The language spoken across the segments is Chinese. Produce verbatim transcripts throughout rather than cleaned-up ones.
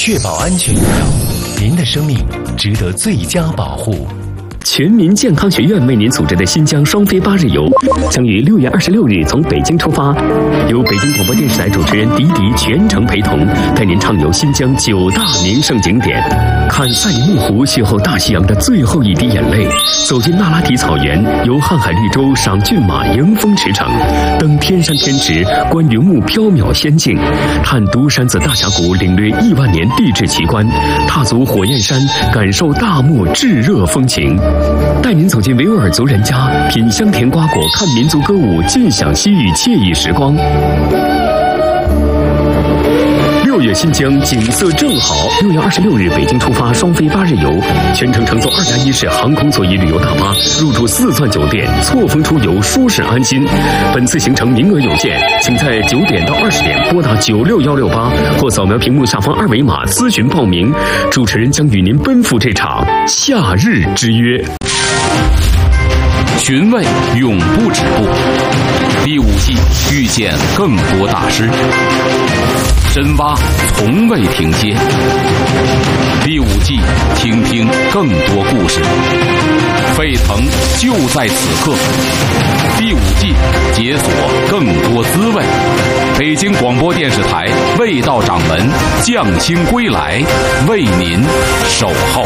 确保安全有效，您的生命值得最佳保护。 全民健康学院为您组织的新疆双飞八日游，将于六月二十六日从北京出发，由北京广播电视台主持人迪迪全程陪同，带您畅游新疆九大名胜景点，看赛里木湖邂逅大西洋的最后一滴眼泪，走进那拉提草原，游瀚海绿洲，赏骏马，迎风驰骋，登天山天池，观云雾缥缈仙境，探独山子大峡谷，领略亿万年地质奇观，踏足火焰山，感受大漠炙热风情。带您走进维吾尔族人家，品香甜瓜果，看民族歌舞，尽享西域惬意时光。六月新疆景色正好，六月二十六日北京出发双飞八日游，全程乘坐二加一式航空座椅旅游大巴，入住四钻酒店，错峰出游，舒适安心。本次行程名额有限，请在九点到二十点拨打九六幺六八或扫描屏幕下方二维码咨询报名。主持人将与您奔赴这场夏日之约。 寻味永不止步，第五季遇见更多大师，深挖从未停歇。第五季听听更多故事，沸腾就在此刻。第五季解锁更多滋味。北京广播电视台味道掌门匠心归来，为您守候。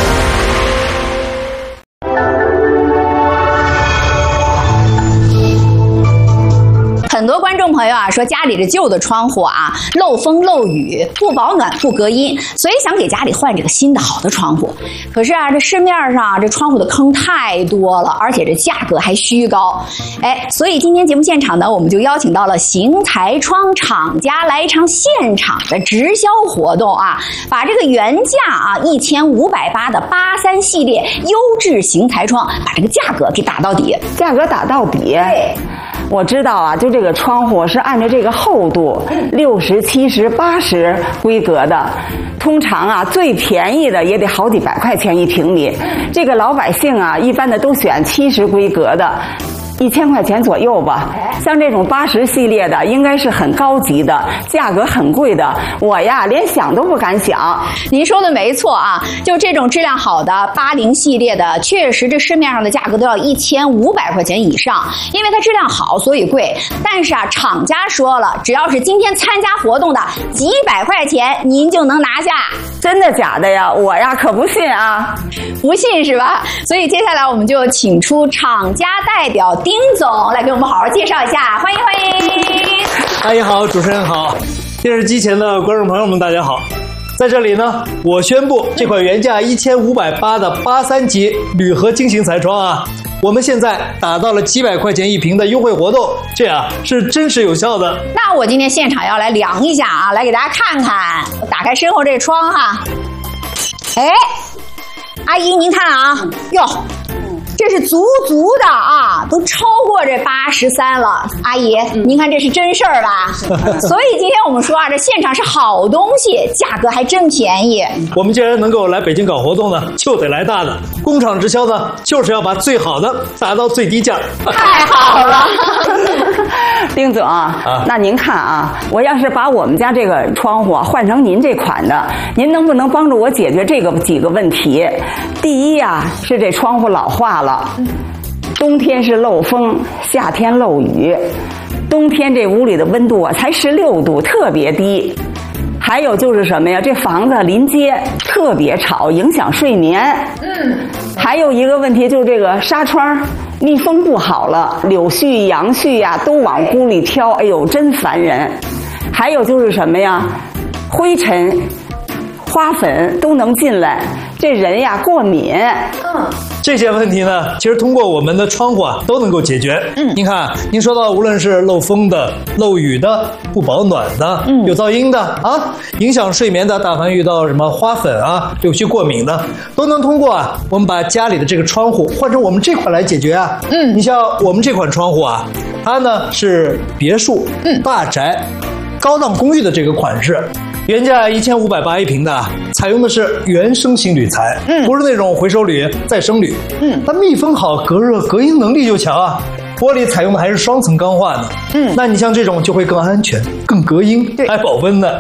很多观众朋友啊说家里的旧的窗户啊漏风漏雨，不保暖不隔音，所以想给家里换这个新的好的窗户。可是啊，这市面上这窗户的坑太多了，而且这价格还虚高。哎，所以今天节目现场呢，我们就邀请到了邢台窗厂家来一场现场的直销活动啊，把这个原价啊一千五百八的八三系列优质邢台窗，把这个价格给打到底， 价格打到底。对。我知道啊，就这个窗户是按照这个厚度六十、七十、八十规格的，通常啊最便宜的也得好几百块钱一平米。这个老百姓啊，一般的都选七十规格的。一千块钱左右吧，像这种八十系列的，应该是很高级的，价格很贵的。我呀，连想都不敢想。 您说的没错啊，就这种质量好的八零系列的，确实这市面上的价格都要一千五百块钱以上，因为它质量好，所以贵。但是啊，厂家说了，只要是今天参加活动的，几百块钱您就能拿下。 真的假的呀？我呀可不信啊， 不信是吧？所以接下来我们就请出厂家代表丁总来给我们好好介绍一下，欢迎欢迎。 阿姨好，主持人好，电视机前的观众朋友们大家好。在这里呢，我宣布这款原价一千五百八的八三级铝合金型彩窗啊，我们现在打到了几百块钱一平的优惠活动，这样是真实有效的。 那我今天现场要来量一下啊，来给大家看看。我打开身后这窗哈，哎，阿姨您看啊，哟。这是足足的啊，都超过这八十三了。阿姨，嗯、您看这是真事儿吧？所以今天我们说啊，这现场是好东西，价格还真便宜。 我们既然能够来北京搞活动呢，就得来大的。工厂直销呢，就是要把最好的打到最低价。 太好了， 丁总啊，那您看啊，我要是把我们家这个窗户啊换成您这款的，您能不能帮助我解决这个几个问题？第一啊，是这窗户老化了。冬天是漏风，夏天漏雨，冬天这屋里的温度啊才十六度，特别低。还有就是什么呀？这房子临街特别吵，影响睡眠。嗯。还有一个问题就是这个纱窗密封不好了，柳絮、杨絮呀、啊、都往屋里飘，哎呦，真烦人。还有就是什么呀？灰尘、花粉都能进来，这人呀过敏。嗯。 这些问题呢，其实通过我们的窗户啊都能够解决。嗯，您看，您说到无论是漏风的、漏雨的、不保暖的、嗯、有噪音的啊，影响睡眠的，但凡遇到什么花粉啊、柳絮过敏的，都能通过啊，我们把家里的这个窗户换成我们这款来解决啊。嗯，你像我们这款窗户啊，它呢是别墅、嗯、大宅、高档公寓的这个款式。原价一千五百八一平的，采用的是原生型铝材，嗯，不是那种回收铝、再生铝，嗯，它密封好，隔热隔音能力就强啊。玻璃采用的还是双层钢化的，嗯，那你像这种就会更安全、更隔音，还保温的。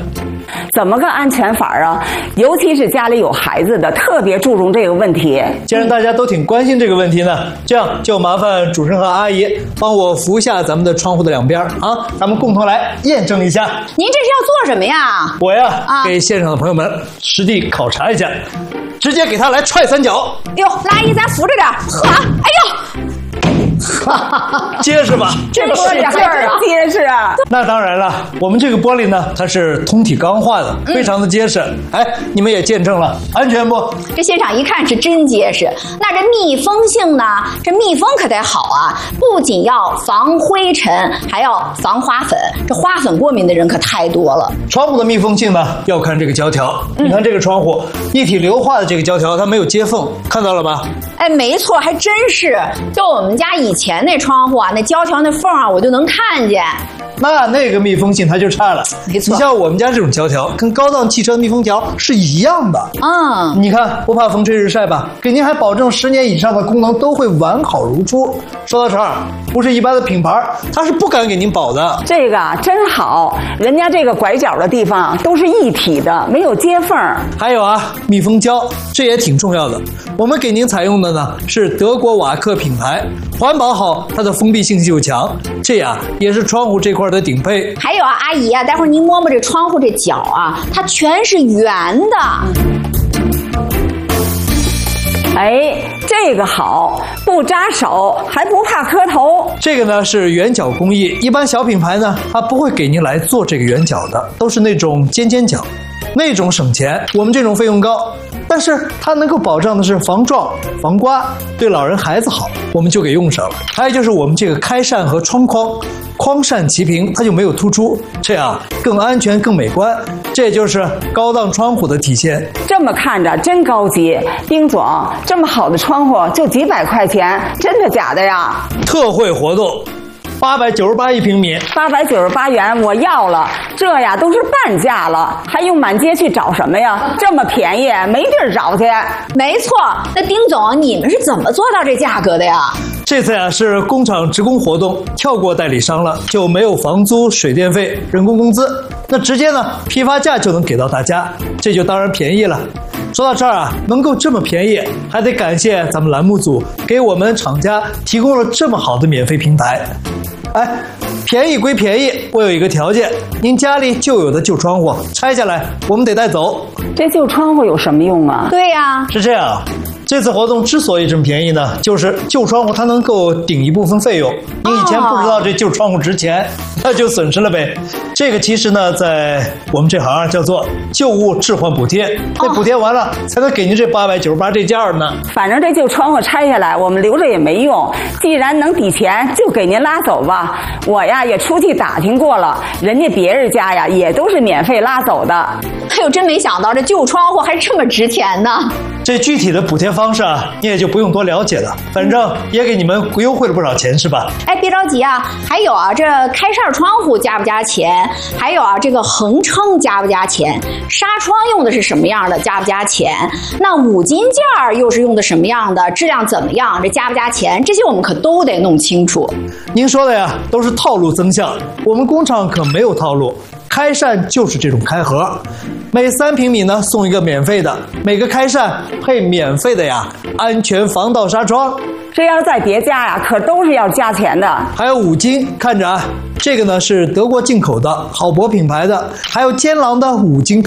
怎么个安全法啊？尤其是家里有孩子的，特别注重这个问题。 既然大家都挺关心这个问题呢，这样就麻烦主持人和阿姨帮我扶下咱们的窗户的两边啊，咱们共同来验证一下。 您这是要做什么呀？ 我呀， 啊、 给现场的朋友们实地考察一下，直接给他来踹三脚。 哟，阿姨咱扶着点，呵，哎呦。 结实吧？ 这个使劲儿啊，结实啊！ 那当然了，我们这个玻璃呢，它是通体钢化的，非常的结实。嗯、哎，你们也见证了，安全不？ 这现场一看是真结实。那这密封性呢？这密封可得好啊！不仅要防灰尘，还要防花粉。这花粉过敏的人可太多了。 窗户的密封性呢，要看这个胶条。嗯、你看这个窗户，一体硫化的这个胶条，它没有接缝，看到了吗？ 哎，没错，还真是。就我们家以前那窗户啊，那胶条那缝啊，我就能看见。 那那个密封性它就差了。 没错， 你像我们家这种胶条，跟高档汽车密封条是一样的。 嗯， 你看不怕风吹日晒吧？给您还保证十年以上的功能都会完好如初。说到这儿，不是一般的品牌，它是不敢给您保的。 这个真好，人家这个拐角的地方都是一体的，没有接缝。 还有啊，密封胶这也挺重要的。我们给您采用的呢是德国瓦克品牌，环保好，它的封闭性就强。这呀也是窗户这块的顶配。 还有啊，阿姨啊，待会儿您摸摸这窗户这角啊，它全是圆的。 哎，这个好，不扎手，还不怕磕头。 这个呢是圆角工艺，一般小品牌呢它不会给您来做这个圆角的，都是那种尖尖角，那种省钱，我们这种费用高。但是它能够保障的是防撞、防刮，对老人孩子好，我们就给用上了。还有就是我们这个开扇和窗框，框扇齐平，它就没有突出，这样更安全、更美观。这也就是高档窗户的体现。 这么看着真高级，丁总，这么好的窗户就几百块钱，真的假的呀？ 特惠活动。八百九十八一平米， 八百九十八元我要了，这呀都是半价了，还用满街去找什么呀？这么便宜，没地儿找去。 没错，那丁总，你们是怎么做到这价格的呀？ 这次呀是工厂职工活动，跳过代理商了，就没有房租、水电费、人工工资，那直接呢批发价就能给到大家，这就当然便宜了。说到这儿啊，能够这么便宜，还得感谢咱们栏目组给我们厂家提供了这么好的免费平台。哎，便宜归便宜，我有一个条件，您家里旧有的旧窗户拆下来，我们得带走。 这旧窗户有什么用啊？ 对呀， 是这样。这次活动之所以这么便宜呢，就是旧窗户它能够顶一部分费用。你以前不知道这旧窗户值钱，那就损失了呗。这个其实呢，在我们这行叫做旧物置换补贴，这补贴完了才能给您这八百九十八这价呢。 反正这旧窗户拆下来，我们留着也没用。既然能抵钱，就给您拉走吧。我呀也出去打听过了，人家别人家呀也都是免费拉走的。 哎呦，真没想到这旧窗户还这么值钱呢。 这具体的补贴方式啊，你也就不用多了解了，反正也给你们优惠了不少钱，是吧？ 哎，别着急啊，还有啊，这开扇窗户加不加钱？还有啊，这个横撑加不加钱？纱窗用的是什么样的？加不加钱？那五金件儿又是用的什么样的？质量怎么样？这加不加钱？这些我们可都得弄清楚。 您说的呀，都是套路增项，我们工厂可没有套路。开扇就是这种开盒，每三平米呢送一个免费的，每个开扇配免费的呀安全防盗纱窗。 这要在别家呀，可都是要加钱的。 还有五金，看着啊，这个呢是德国进口的好博品牌的，还有坚狼的五金配